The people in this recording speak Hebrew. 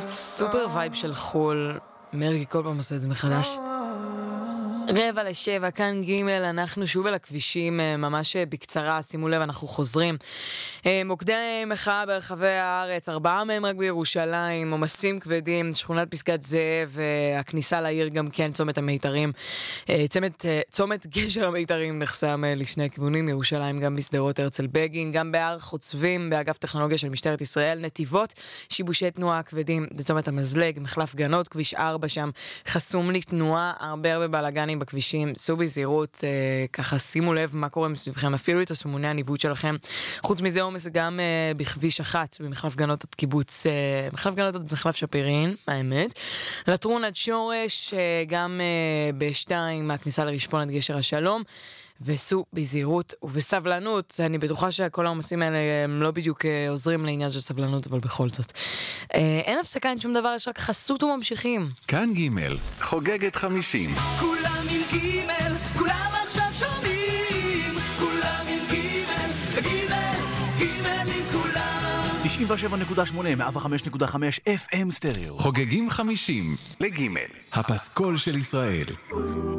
סופר וייב של חול. מרגי כל פעם עושה את זה מחדש. 6:45, כאן ג', אנחנו שוב על הכבישים, ממש בקצרה, שימו לב, אנחנו חוזרים. מוקדי מחאה ברחבי הארץ, 4 מהם רק בירושלים, עומסים כבדים, שכונת פסגת זאב, הכניסה לעיר גם כן, צומת המיתרים, צומת גשר המיתרים נחסם לשני כיוונים, ירושלים גם בסדרות הרצל בגין, גם בהר חוצבים, באגף טכנולוגיה של משטרת ישראל, נתיבות, שיבושי תנועה כבדים, בצומת המזלג, מחלף גנות, כביש 4 שם, חסום לתנועה, הרבה בלגנים בכבישים, סעו בזהירות, ככה שימו לב מה קורה מסביבכם, אפילו את הסומוני הניווט שלכם. חוץ מזה עומס גם בכביש 1, במחלף גנות עד קיבוץ, מחלף גנות עד מחלף שפירין, האמת. לטרון עד שורש, גם ב2 מהכניסה לרשפון עד גשר השלום, וסעו בזהירות ובסבלנות. אני בטוחה שכל העומסים האלה הם לא בדיוק עוזרים לעניין של סבלנות, אבל בכל זאת. אין הפסקה, אין שום דבר, יש רק חסות וממשיכים. כאן ג' חוגגת 50. כולם עם ג', כולם עכשיו שומעים. כולם עם ג', ג' עם כולם. 97.8, 105.5 FM סטריאו. חוגגים 50 לג' הפסקול של ישראל.